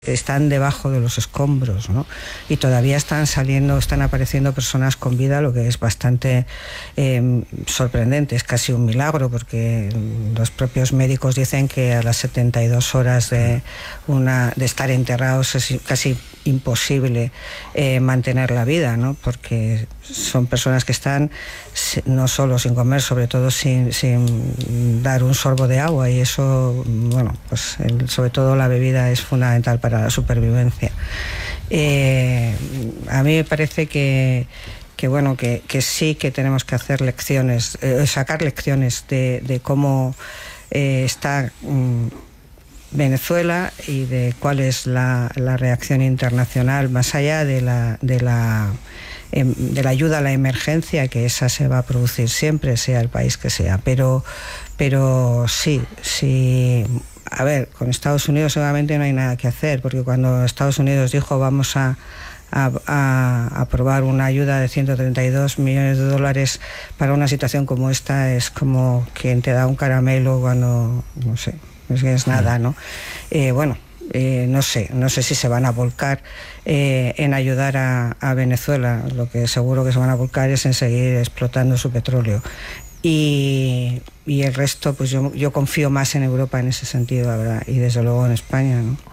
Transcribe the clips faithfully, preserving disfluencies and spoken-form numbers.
están debajo de los escombros, ¿no? Y todavía están saliendo, están apareciendo personas con vida, lo que es bastante eh, sorprendente, es casi un milagro, porque los propios médicos dicen que a las setenta y dos horas de, una, de estar enterrados es casi imposible eh, mantener la vida, ¿no? Porque son personas que están no solo sin comer, sobre todo sin, sin dar un sorbo de agua, y eso, bueno, pues el, sobre todo la bebida es fundamental para la supervivencia. Eh, a mí me parece que que bueno, que, que sí que tenemos que hacer lecciones, eh, sacar lecciones de, de cómo eh, está mm, Venezuela y de cuál es la, la reacción internacional, más allá de la, de la de la ayuda a la emergencia, que esa se va a producir siempre, sea el país que sea, pero pero sí, sí, a ver, con Estados Unidos seguramente no hay nada que hacer, porque cuando Estados Unidos dijo vamos a A, a aprobar una ayuda de ciento treinta y dos millones de dólares para una situación como esta, es como quien te da un caramelo cuando, no sé, es que es nada, ¿no? Eh, bueno, eh, no sé, no sé si se van a volcar eh, en ayudar a, a Venezuela. Lo que seguro que se van a volcar es en seguir explotando su petróleo. Y, y el resto, pues yo, yo confío más en Europa en ese sentido, la verdad, y desde luego en España, ¿no?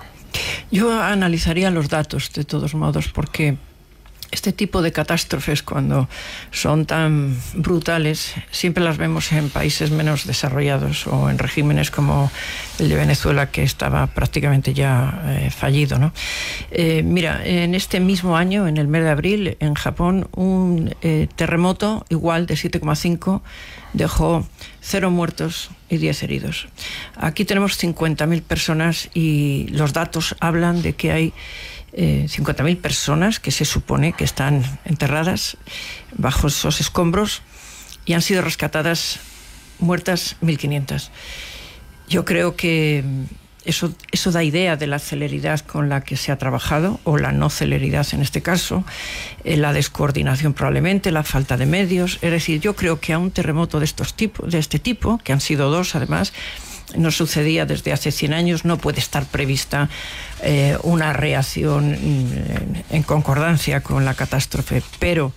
Yo analizaría los datos de todos modos, porque este tipo de catástrofes, cuando son tan brutales, siempre las vemos en países menos desarrollados o en regímenes como el de Venezuela, que estaba prácticamente ya eh, fallido, ¿no? Eh, mira, en este mismo año, en el mes de abril, en Japón, un eh, terremoto igual de siete coma cinco dejó cero muertos y diez heridos. Aquí tenemos cincuenta mil personas y los datos hablan de que hay eh, cincuenta mil personas que se supone que están enterradas bajo esos escombros y han sido rescatadas muertas mil quinientas. Yo creo que Eso, eso da idea de la celeridad con la que se ha trabajado, o la no celeridad en este caso, eh, la descoordinación probablemente, la falta de medios. Es decir, yo creo que a un terremoto de, estos tipo, de este tipo, que han sido dos además, no sucedía desde hace cien años, no puede estar prevista eh, una reacción en, en concordancia con la catástrofe, pero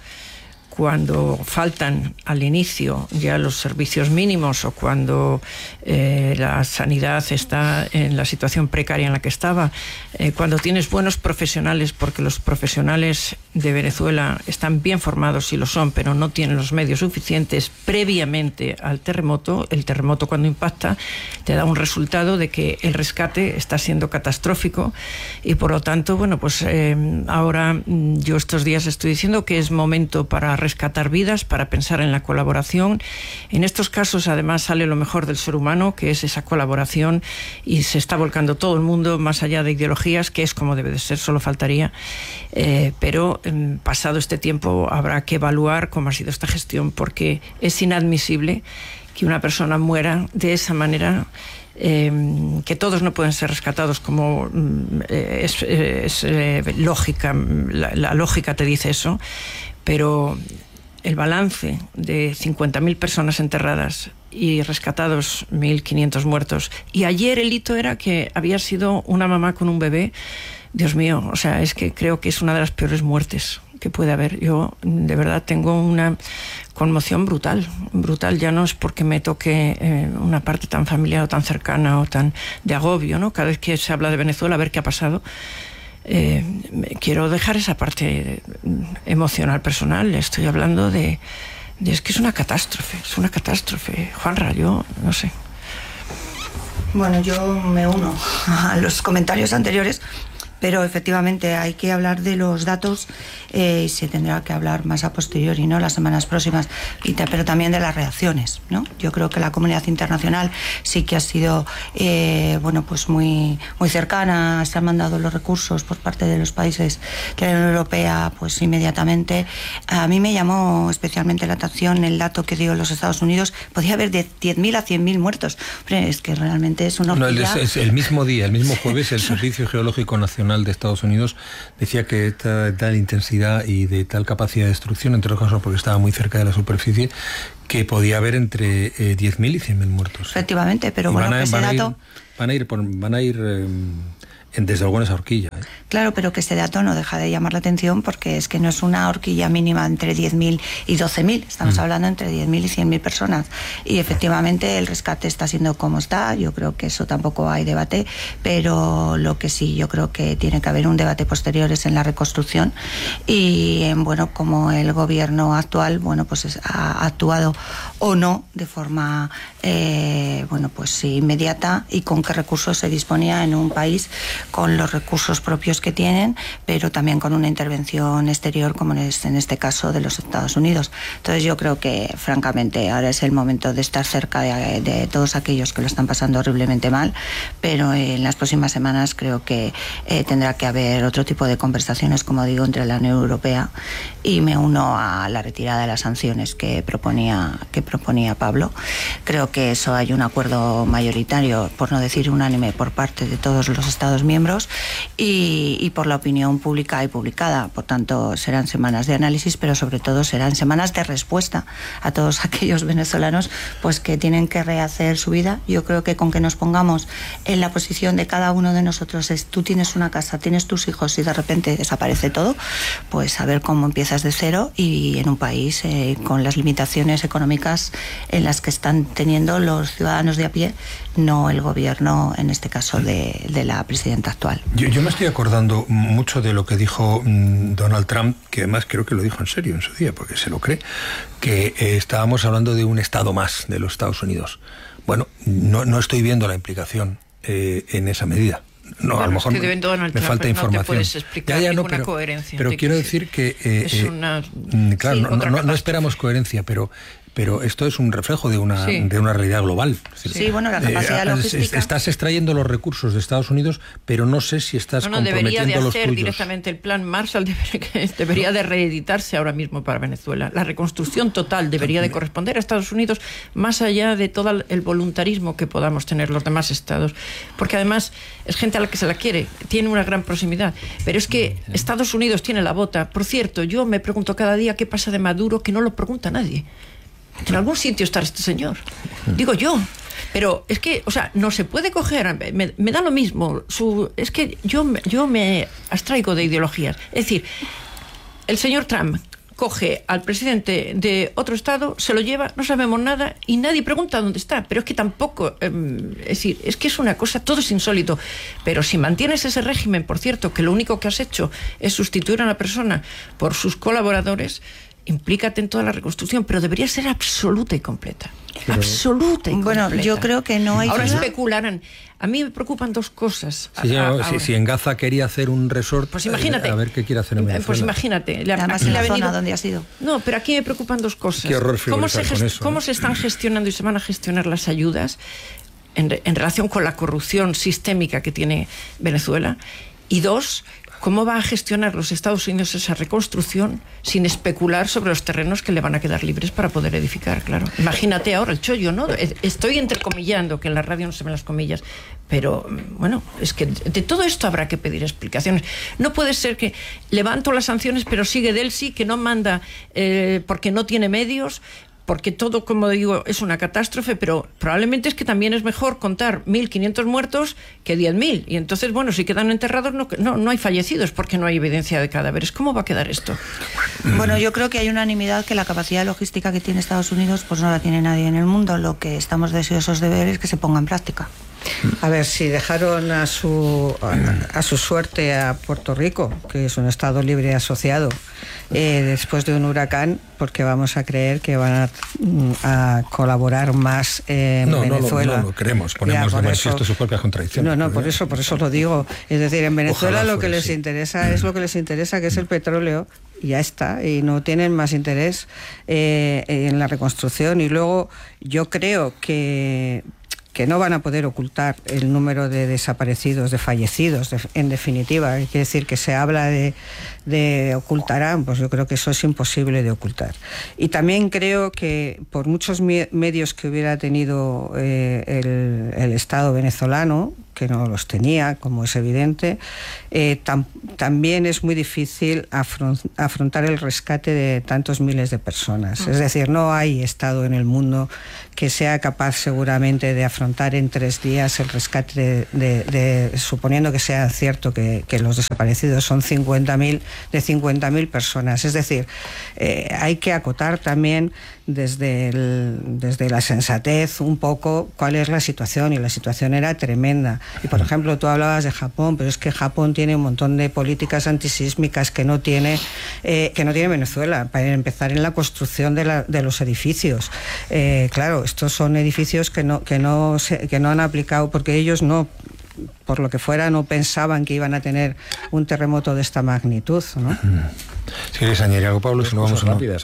cuando faltan al inicio ya los servicios mínimos, o cuando eh, la sanidad está en la situación precaria en la que estaba, eh, cuando tienes buenos profesionales, porque los profesionales de Venezuela están bien formados y lo son, pero no tienen los medios suficientes previamente al terremoto, el terremoto cuando impacta te da un resultado de que el rescate está siendo catastrófico, y por lo tanto, bueno, pues eh, ahora yo estos días estoy diciendo que es momento para rescatar vidas, para pensar en la colaboración. En estos casos además sale lo mejor del ser humano, que es esa colaboración, y se está volcando todo el mundo más allá de ideologías, que es como debe de ser, solo faltaría, eh, pero eh, pasado este tiempo habrá que evaluar cómo ha sido esta gestión, porque es inadmisible que una persona muera de esa manera. Eh, que todos no pueden ser rescatados, como eh, es, es eh, lógica, la, la lógica te dice eso, pero el balance de cincuenta mil personas enterradas y rescatados mil quinientos muertos, y ayer el hito era que había sido una mamá con un bebé. Dios mío, o sea, es que creo que es una de las peores muertes que puede haber. Yo de verdad tengo una conmoción brutal, brutal, ya no es porque me toque eh, una parte tan familiar o tan cercana o tan de agobio, ¿no? Cada vez que se habla de Venezuela, a ver qué ha pasado, eh, quiero dejar esa parte emocional, personal. Estoy hablando de, de es que es una catástrofe, es una catástrofe. Juanra, yo no sé. Bueno, yo me uno a los comentarios anteriores, pero efectivamente hay que hablar de los datos eh, y se tendrá que hablar más a posteriori, ¿no? Las semanas próximas, y te, pero también de las reacciones, ¿no? Yo creo que la comunidad internacional sí que ha sido eh, bueno, pues muy, muy cercana. Se han mandado los recursos por parte de los países de la Unión Europea, pues inmediatamente. A mí me llamó especialmente la atención el dato que dio los Estados Unidos. Podía haber de diez mil a cien mil muertos. Hombre, es que realmente es una horquilla. No, es, es el mismo día, el mismo jueves, el Servicio Geológico Nacional de Estados Unidos decía que esta tal intensidad y de tal capacidad de destrucción, entre otras cosas porque estaba muy cerca de la superficie, que podía haber entre eh, diez mil y cien mil muertos. Efectivamente, pero y bueno, van a, ese van dato... A ir, van a ir, por, van a ir eh, desde luego en esa horquilla. ¿eh? Claro, pero que ese dato no deja de llamar la atención porque es que no es una horquilla mínima entre diez mil y doce mil, estamos mm. hablando entre diez mil y cien mil personas. Y efectivamente el rescate está siendo como está, yo creo que eso tampoco hay debate, pero lo que sí yo creo que tiene que haber un debate posterior es en la reconstrucción y en, bueno, como el gobierno actual, bueno, pues es, ha actuado o no de forma, eh, bueno, pues inmediata y con qué recursos se disponía en un país con los recursos propios que tienen, pero también con una intervención exterior como es en este caso de los Estados Unidos. Entonces yo creo que francamente ahora es el momento de estar cerca de, de todos aquellos que lo están pasando horriblemente mal, pero en las próximas semanas creo que eh, tendrá que haber otro tipo de conversaciones, como digo, entre la Unión Europea y me uno a la retirada de las sanciones que proponía, que proponía Pablo. Creo que eso hay un acuerdo mayoritario, por no decir unánime, por parte de todos los Estados miembros y, y por la opinión pública y publicada. Por tanto, serán semanas de análisis, pero sobre todo serán semanas de respuesta a todos aquellos venezolanos pues que tienen que rehacer su vida. Yo creo que con que nos pongamos en la posición de cada uno de nosotros es tú tienes una casa, tienes tus hijos y de repente desaparece todo, pues a ver cómo empiezas de cero y en un país eh, con las limitaciones económicas en las que están teniendo los ciudadanos de a pie, no el gobierno, en este caso de, de la presidenta actual. Yo, yo me estoy acordando mucho de lo que dijo mmm, Donald Trump, que además creo que lo dijo en serio en su día, porque se lo cree, que eh, estábamos hablando de un estado más de los Estados Unidos. Bueno, no, no estoy viendo la implicación eh, en esa medida. No, bueno, a lo mejor es que me, Donald me Trump, falta información. No te puedes explicar ya, ya, ninguna no, pero, coherencia. Pero quiero decir que eh, es una, claro, sí, no, no, no esperamos coherencia, pero pero esto es un reflejo de una sí. de una realidad global. Sí, sí, bueno, la capacidad eh, logística. Estás extrayendo los recursos de Estados Unidos, pero no sé si estás no, no, comprometiendo debería de los hacer tuyos. Directamente el plan Marshall debería, debería de reeditarse ahora mismo para Venezuela. La reconstrucción total debería de corresponder a Estados Unidos, más allá de todo el voluntarismo que podamos tener los demás estados, porque además es gente a la que se la quiere, tiene una gran proximidad, pero es que Estados Unidos tiene la bota. Por cierto, yo me pregunto cada día qué pasa de Maduro, que no lo pregunta nadie. En algún sitio estará este señor, digo yo. Pero es que, o sea, no se puede coger, me, me da lo mismo. Su, es que yo, yo me abstraigo de ideologías. Es decir, el señor Trump coge al presidente de otro estado, se lo lleva, no sabemos nada y nadie pregunta dónde está. Pero es que tampoco, eh, es decir, es que es una cosa, todo es insólito. Pero si mantienes ese régimen, por cierto, que lo único que has hecho es sustituir a una persona por sus colaboradores, implícate en toda la reconstrucción, pero debería ser absoluta y completa. Pero, absoluta y bueno, completa. Yo creo que no hay... Ahora especularán. A mí me preocupan dos cosas. Sí, a, a, si, si en Gaza quería hacer un resort, pues imagínate, a ver qué quiere hacer en Venezuela. Pues imagínate. La, Además en la venido, zona donde ha sido. No, pero aquí me preocupan dos cosas. Qué horror ¿Cómo se, con eso, ¿Cómo ¿eh? se están gestionando y se van a gestionar las ayudas en, en relación con la corrupción sistémica que tiene Venezuela? Y dos, ¿cómo va a gestionar los Estados Unidos esa reconstrucción sin especular sobre los terrenos que le van a quedar libres para poder edificar? Claro. Imagínate ahora el chollo, ¿no? Estoy entrecomillando, que en la radio no se ven las comillas, pero bueno, es que de todo esto habrá que pedir explicaciones. No puede ser que levanto las sanciones, pero sigue Delcy, que no manda eh, porque no tiene medios, porque todo, como digo, es una catástrofe, pero probablemente es que también es mejor contar mil quinientos muertos que diez mil. Y entonces, bueno, si quedan enterrados, no, no, no hay fallecidos porque no hay evidencia de cadáveres. ¿Cómo va a quedar esto? Bueno, yo creo que hay unanimidad que la capacidad logística que tiene Estados Unidos pues no la tiene nadie en el mundo. Lo que estamos deseosos de ver es que se ponga en práctica. A ver, si dejaron a su a, a su suerte a Puerto Rico, que es un estado libre y asociado, eh, después de un huracán, porque vamos a creer que van a, a colaborar más eh, en no, Venezuela. No, no, no lo creemos, ponemos de manifiesto sus propias contradicciones. No, no, por eso, por eso lo digo. Es decir, en Venezuela Ojalá lo que les así. interesa es lo que les interesa, que es el petróleo, y ya está, y no tienen más interés eh, en la reconstrucción. Y luego yo creo que que no van a poder ocultar el número de desaparecidos, de fallecidos, de, en definitiva. Hay que decir que se habla de, de ocultarán, pues yo creo que eso es imposible de ocultar. Y también creo que por muchos me medios que hubiera tenido eh, el, el Estado venezolano, que no los tenía, como es evidente. Eh, tam, también es muy difícil afront, afrontar el rescate de tantos miles de personas. Es decir, no hay Estado en el mundo que sea capaz seguramente de afrontar en tres días el rescate de, de, de suponiendo que sea cierto que, que los desaparecidos son cincuenta mil, de cincuenta mil personas. Es decir, eh, hay que acotar también desde, el, desde la sensatez un poco cuál es la situación, y la situación era tremenda. Y por ejemplo, tú hablabas de Japón, pero es que Japón tiene un montón de políticas antisísmicas que no tiene, eh, que no tiene Venezuela, para empezar en la construcción de, la, de los edificios. Eh, claro, estos son edificios que no, que, no se, que no han aplicado, porque ellos no, por lo que fuera, no pensaban que iban a tener un terremoto de esta magnitud, ¿no? Si quieres añadir algo, Pablo, si no vamos a rápidas.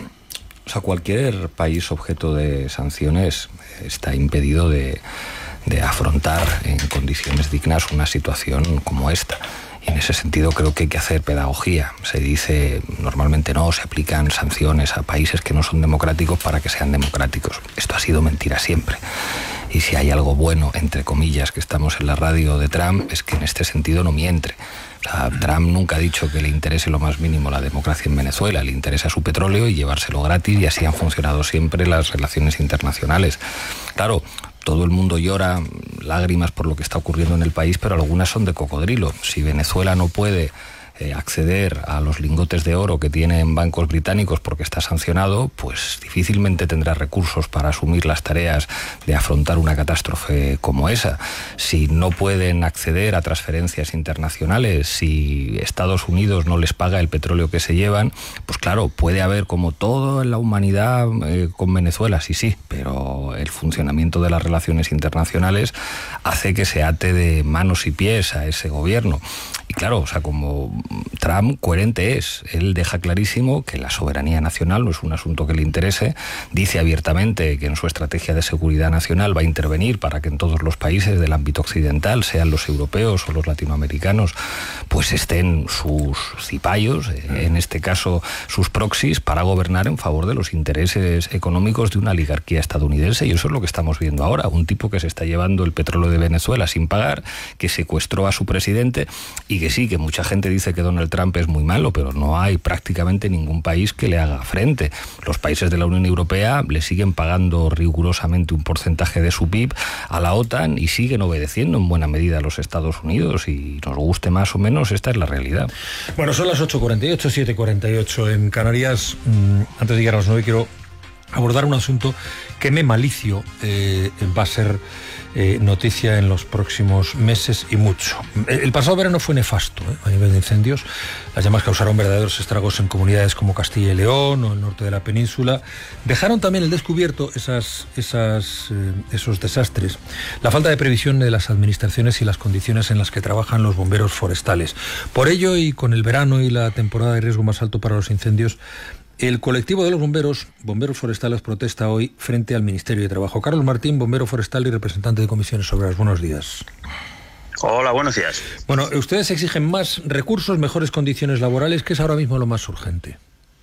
O sea, cualquier país objeto de sanciones está impedido de, de afrontar en condiciones dignas una situación como esta. Y en ese sentido creo que hay que hacer pedagogía. Se dice, normalmente no, se aplican sanciones a países que no son democráticos para que sean democráticos. Esto ha sido mentira siempre. Y si hay algo bueno, entre comillas, que estamos en la radio de Trump, es que en este sentido no miente. O sea, Trump nunca ha dicho que le interese lo más mínimo la democracia en Venezuela. Le interesa su petróleo y llevárselo gratis, y así han funcionado siempre las relaciones internacionales. Claro, todo el mundo llora lágrimas por lo que está ocurriendo en el país, pero algunas son de cocodrilo. Si Venezuela no puede eh, acceder a los lingotes de oro que tienen bancos británicos porque está sancionado, pues difícilmente tendrá recursos para asumir las tareas de afrontar una catástrofe como esa. Si no pueden acceder a transferencias internacionales, si Estados Unidos no les paga el petróleo que se llevan, pues claro, puede haber como todo en la humanidad eh, con Venezuela, sí, sí, pero el funcionamiento de las relaciones internacionales hace que se ate de manos y pies a ese gobierno. Y claro, o sea, como Trump coherente es, él deja clarísimo que la soberanía nacional no es un asunto que le interese, dice abiertamente que en su estrategia de seguridad nacional va a intervenir para que en todos los países del ámbito occidental, sean los europeos o los latinoamericanos, pues estén sus cipayos, en este caso sus proxies, para gobernar en favor de los intereses económicos de una oligarquía estadounidense. Y eso es lo que estamos viendo ahora, un tipo que se está llevando el petróleo de Venezuela sin pagar, que secuestró a su presidente. Y que sí, que mucha gente dice que Donald Trump es muy malo, pero no hay prácticamente ningún país que le haga frente. Los países de la Unión Europea le siguen pagando rigurosamente un porcentaje de su P I B a la OTAN y siguen obedeciendo en buena medida a los Estados Unidos, y nos guste más o menos, esta es la realidad. Bueno, son las ocho cuarenta y ocho, siete cuarenta y ocho en Canarias. Antes de llegar a las nueve quiero abordar un asunto que me malicio eh, va a ser eh, noticia en los próximos meses y mucho. El pasado verano fue nefasto eh, a nivel de incendios. Las llamas causaron verdaderos estragos en comunidades como Castilla y León o el norte de la península. Dejaron también al descubierto esas, esas, eh, esos desastres, la falta de previsión de las administraciones y las condiciones en las que trabajan los bomberos forestales. Por ello, y con el verano y la temporada de riesgo más alto para los incendios, el colectivo de los bomberos, bomberos forestales, protesta hoy frente al Ministerio de Trabajo. Carlos Martín, bombero forestal y representante de Comisiones Obreras. Buenos días. Hola, buenos días. Bueno, ustedes exigen más recursos, mejores condiciones laborales. ¿Qué es ahora mismo lo más urgente?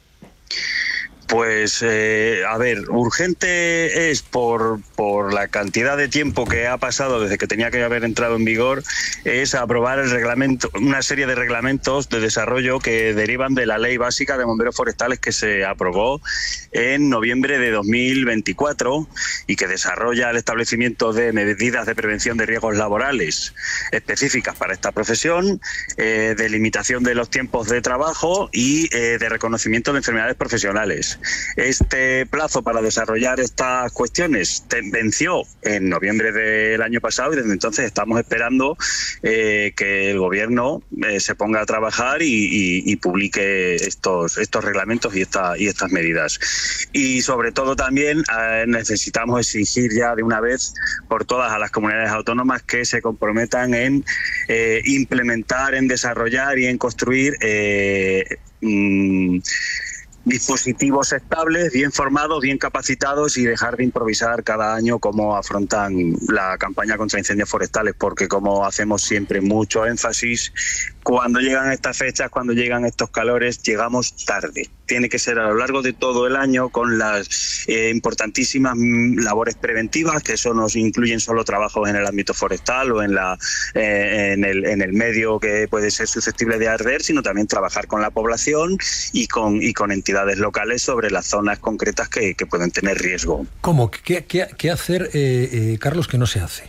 Pues, eh, a ver, urgente es por, por la cantidad de tiempo que ha pasado desde que tenía que haber entrado en vigor, es aprobar el reglamento, una serie de reglamentos de desarrollo que derivan de la Ley Básica de Bomberos Forestales que se aprobó en noviembre de dos mil veinticuatro y que desarrolla el establecimiento de medidas de prevención de riesgos laborales específicas para esta profesión, eh, de limitación de los tiempos de trabajo y eh, de reconocimiento de enfermedades profesionales. Este plazo para desarrollar estas cuestiones venció en noviembre del año pasado y desde entonces estamos esperando eh, que el gobierno eh, se ponga a trabajar y, y, y publique estos, estos reglamentos y, esta, y estas medidas. Y sobre todo también eh, necesitamos exigir ya de una vez por todas a las comunidades autónomas que se comprometan en eh, implementar, en desarrollar y en construir eh, mmm, dispositivos estables, bien formados, bien capacitados y dejar de improvisar cada año cómo afrontan la campaña contra incendios forestales, porque como hacemos siempre mucho énfasis, cuando llegan estas fechas, cuando llegan estos calores, llegamos tarde. Tiene que ser a lo largo de todo el año con las eh, importantísimas labores preventivas, que eso nos incluyen solo trabajos en el ámbito forestal o en, la, eh, en, el, en el medio que puede ser susceptible de arder, sino también trabajar con la población y con, y con entidades locales sobre las zonas concretas que, que pueden tener riesgo. ¿Cómo? ¿Qué, qué, qué hacer, eh, eh, Carlos, que no se hace?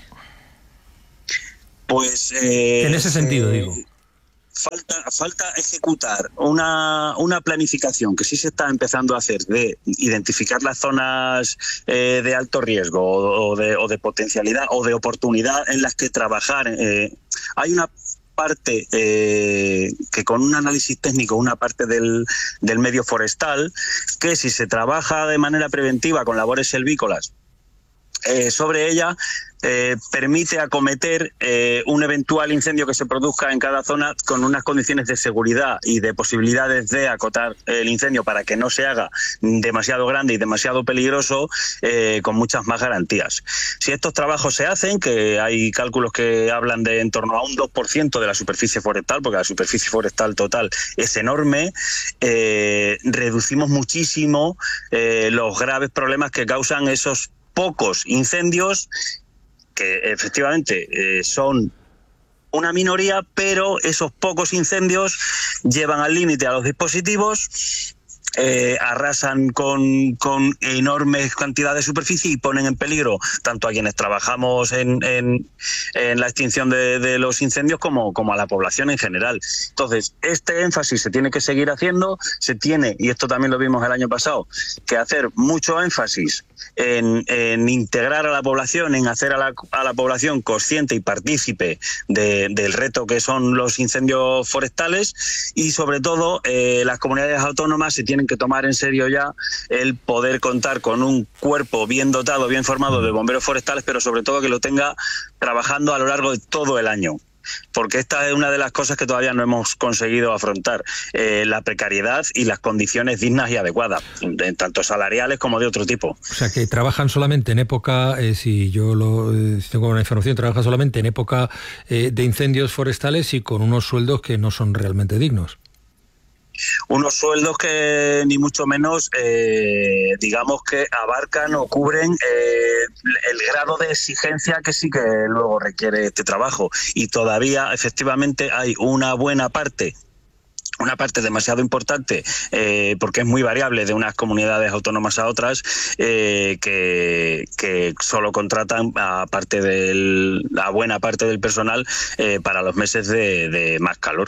Pues... Eh, en ese sentido, eh, digo. Falta, falta ejecutar una, una planificación que sí se está empezando a hacer de identificar las zonas eh, de alto riesgo o, o, de, o de potencialidad o de oportunidad en las que trabajar. Eh, hay una parte eh, que con un análisis técnico, una parte del, del medio forestal, que si se trabaja de manera preventiva con labores selvícolas eh, sobre ella, Eh, permite acometer eh, un eventual incendio que se produzca en cada zona con unas condiciones de seguridad y de posibilidades de acotar el incendio para que no se haga demasiado grande y demasiado peligroso, eh, con muchas más garantías. Si estos trabajos se hacen, que hay cálculos que hablan de en torno a un dos por ciento de la superficie forestal, porque la superficie forestal total es enorme, eh, reducimos muchísimo eh, los graves problemas que causan esos pocos incendios que efectivamente eh, son una minoría, pero esos pocos incendios llevan al límite a los dispositivos, eh, arrasan con, con enormes cantidades de superficie y ponen en peligro tanto a quienes trabajamos en, en, en la extinción de, de los incendios como, como a la población en general. Entonces, este énfasis se tiene que seguir haciendo, se tiene, y esto también lo vimos el año pasado, que hacer mucho énfasis En, en integrar a la población, en hacer a la, a la población consciente y partícipe de, del reto que son los incendios forestales, y sobre todo eh, las comunidades autónomas se tienen que tomar en serio ya el poder contar con un cuerpo bien dotado, bien formado de bomberos forestales, pero sobre todo que lo tenga trabajando a lo largo de todo el año. Porque esta es una de las cosas que todavía no hemos conseguido afrontar, eh, la precariedad y las condiciones dignas y adecuadas, tanto salariales como de otro tipo. O sea, que trabajan solamente en época, eh, si yo lo, eh, si tengo una información, trabajan solamente en época eh, de incendios forestales y con unos sueldos que no son realmente dignos. Unos sueldos que ni mucho menos, eh, digamos que abarcan o cubren eh, el grado de exigencia que sí que luego requiere este trabajo. Y todavía efectivamente hay una buena parte, una parte demasiado importante, eh, porque es muy variable de unas comunidades autónomas a otras, eh, que, que solo contratan a parte del, a buena parte del personal eh, para los meses de, de más calor.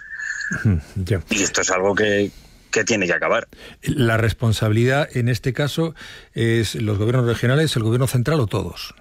Yeah. Y esto es algo que, que tiene que acabar. La responsabilidad en este caso es los gobiernos regionales, el gobierno central o todos.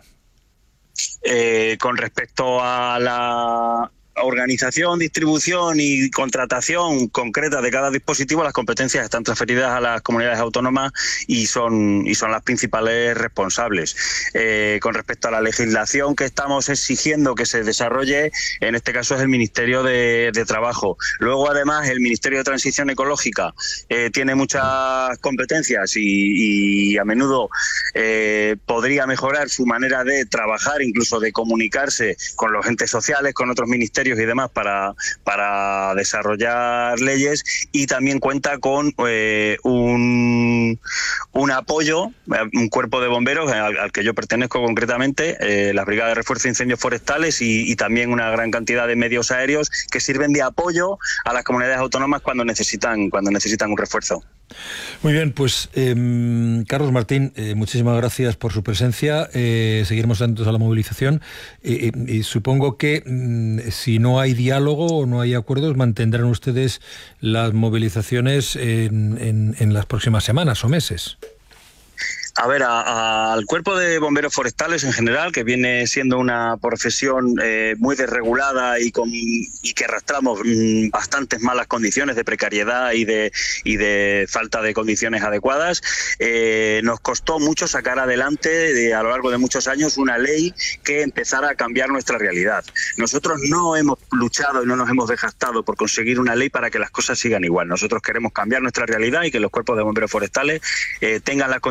Eh, con respecto a la organización, distribución y contratación concreta de cada dispositivo, las competencias están transferidas a las comunidades autónomas y son y son las principales responsables. Eh, con respecto a la legislación que estamos exigiendo que se desarrolle, en este caso es el Ministerio de, de Trabajo. Luego, además, el Ministerio de Transición Ecológica eh, tiene muchas competencias y, y a menudo eh, podría mejorar su manera de trabajar, incluso de comunicarse con los entes sociales, con otros ministerios y demás para, para desarrollar leyes, y también cuenta con eh, un, un apoyo, un cuerpo de bomberos al, al que yo pertenezco concretamente, eh, las brigadas de refuerzo de incendios forestales y, y también una gran cantidad de medios aéreos que sirven de apoyo a las comunidades autónomas cuando necesitan, cuando necesitan un refuerzo. Muy bien, pues eh, Carlos Martín, eh, muchísimas gracias por su presencia. Eh, seguiremos atentos a la movilización eh, eh, y supongo que mm, si no hay diálogo o no hay acuerdos, mantendrán ustedes las movilizaciones en, en, en las próximas semanas o meses. A ver, a, a, al cuerpo de bomberos forestales en general, que viene siendo una profesión eh, muy desregulada y, con, y que arrastramos mmm, bastantes malas condiciones de precariedad y de, y de falta de condiciones adecuadas, eh, nos costó mucho sacar adelante de, a lo largo de muchos años una ley que empezara a cambiar nuestra realidad. Nosotros no hemos luchado y no nos hemos desgastado por conseguir una ley para que las cosas sigan igual. Nosotros queremos cambiar nuestra realidad y que los cuerpos de bomberos forestales eh, tengan las condiciones que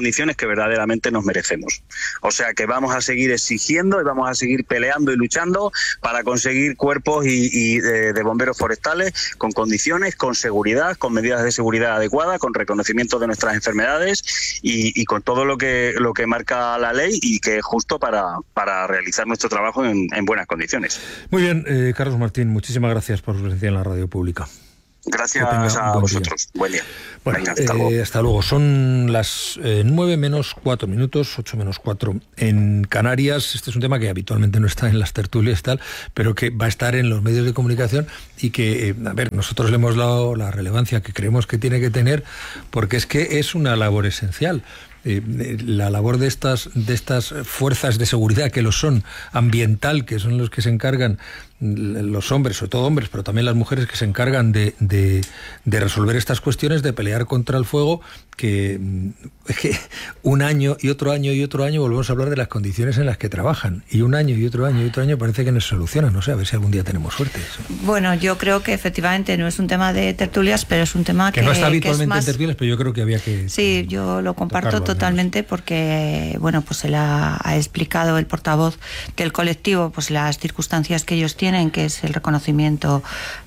verdaderamente nos merecemos. O sea que vamos a seguir exigiendo y vamos a seguir peleando y luchando para conseguir cuerpos y, y de, de bomberos forestales con condiciones, con seguridad, con medidas de seguridad adecuadas, con reconocimiento de nuestras enfermedades y, y con todo lo que lo que marca la ley y que es justo para, para realizar nuestro trabajo en, en buenas condiciones. Muy bien, eh, Carlos Martín, muchísimas gracias por su presencia en la radio pública. Gracias a buen vosotros. Día. Buen día. Bueno, Venga, hasta, eh, luego. hasta luego. Son las eh, nueve menos cuatro minutos, ocho menos cuatro en Canarias. Este es un tema que habitualmente no está en las tertulias y tal, pero que va a estar en los medios de comunicación y que, eh, a ver, nosotros le hemos dado la relevancia que creemos que tiene que tener, porque es que es una labor esencial. Eh, la labor de estas de estas fuerzas de seguridad, que lo son, ambiental, que son los que se encargan, los hombres, sobre todo hombres, pero también las mujeres, que se encargan de, de, de resolver estas cuestiones, de pelear contra el fuego, que, que un año y otro año y otro año volvemos a hablar de las condiciones en las que trabajan, y un año y otro año y otro año parece que no se solucionan. No sé, a ver si algún día tenemos suerte. Bueno, yo creo que efectivamente no es un tema de tertulias, pero es un tema que, que no está habitualmente que es más... en tertulias, pero yo creo que había que... Sí, yo lo comparto tocarlo, totalmente, porque, bueno, pues se la ha explicado el portavoz del colectivo, pues las circunstancias que ellos tienen, que es el reconocimiento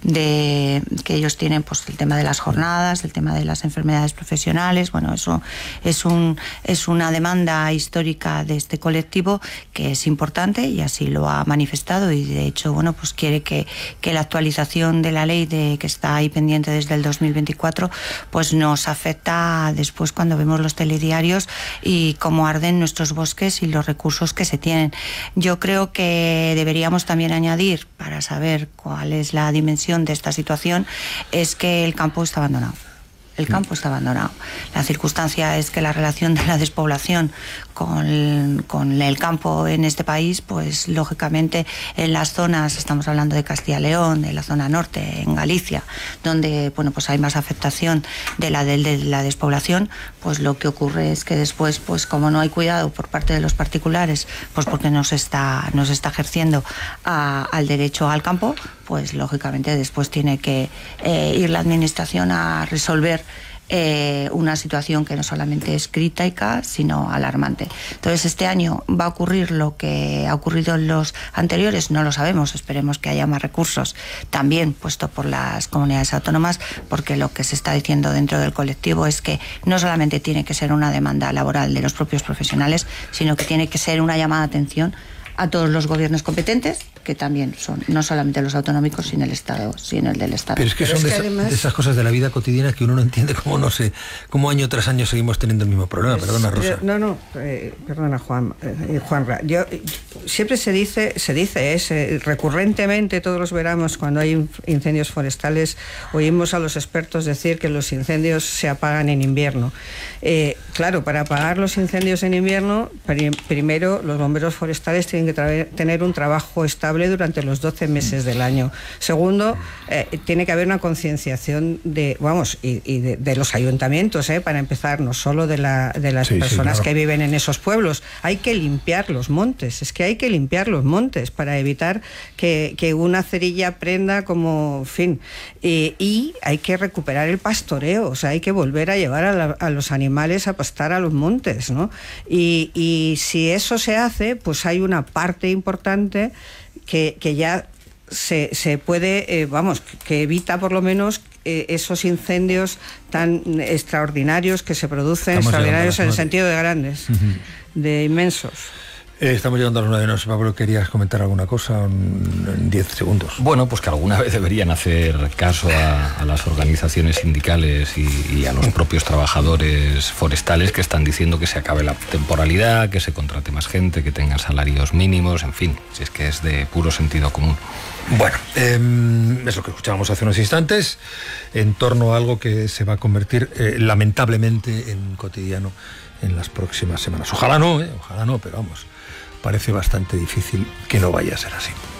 de que ellos tienen, pues el tema de las jornadas, el tema de las enfermedades profesionales. Bueno, eso es un es una demanda histórica de este colectivo que es importante y así lo ha manifestado, y de hecho, bueno, pues quiere que, que la actualización de la ley de que está ahí pendiente desde el dos mil veinticuatro pues nos afecta después cuando vemos los telediarios y cómo arden nuestros bosques y los recursos que se tienen. Yo creo que deberíamos también añadir, para saber cuál es la dimensión de esta situación, es que el campo está abandonado. El campo está abandonado. La circunstancia es que la relación de la despoblación con, con el campo en este país, pues lógicamente en las zonas, estamos hablando de Castilla y León, de la zona norte, en Galicia, donde bueno, pues hay más afectación de la, de, de la despoblación, pues lo que ocurre es que después, pues como no hay cuidado por parte de los particulares, pues porque no se está, no se está ejerciendo a, al derecho al campo, pues lógicamente después tiene que eh, ir la administración a resolver Eh, una situación que no solamente es crítica, sino alarmante. Entonces, este año va a ocurrir lo que ha ocurrido en los anteriores, no lo sabemos, esperemos que haya más recursos, también puesto por las comunidades autónomas, porque lo que se está diciendo dentro del colectivo es que no solamente tiene que ser una demanda laboral de los propios profesionales, sino que tiene que ser una llamada de atención a todos los gobiernos competentes, que también son no solamente los autonómicos, sino el Estado, sino el del Estado. Pero es que Pero son es que de, además... de esas cosas de la vida cotidiana que uno no entiende cómo no sé, cómo año tras año seguimos teniendo el mismo problema. Pues, perdona, Rosa. No, no, eh, perdona, Juan, eh, Juanra. Yo siempre se dice, se dice, es eh, recurrentemente todos los veranos cuando hay incendios forestales, oímos a los expertos decir que los incendios se apagan en invierno. Eh, claro, para apagar los incendios en invierno, prim- primero los bomberos forestales tienen que tra- tener un trabajo estable durante los doce meses del año. Segundo, eh, tiene que haber una concienciación de, vamos, y, y de, de los ayuntamientos, eh, para empezar, no solo de, la, de las sí, personas sí, claro. que viven en esos pueblos. Hay que limpiar los montes, es que hay que limpiar los montes para evitar que, que una cerilla prenda como fin. Eh, y hay que recuperar el pastoreo, o sea, hay que volver a llevar a, la, a los animales a pastar a los montes, ¿no? Y, y si eso se hace, pues hay una parte importante que, que ya se, se puede, eh, vamos, que evita por lo menos eh, esos incendios tan extraordinarios que se producen, Estamos extraordinarios en el sentido de grandes, uh-huh. de inmensos. Eh, estamos llegando a las nueve, no sé, Pablo, ¿querías comentar alguna cosa en diez segundos? Bueno, pues que alguna vez deberían hacer caso a, a las organizaciones sindicales y, y a los propios trabajadores forestales que están diciendo que se acabe la temporalidad, que se contrate más gente, que tengan salarios mínimos, en fin, si es que es de puro sentido común. Bueno, eh, es lo que escuchábamos hace unos instantes, en torno a algo que se va a convertir eh, lamentablemente en cotidiano en las próximas semanas. Ojalá no, eh, ojalá no, pero vamos, parece bastante difícil que no vaya a ser así.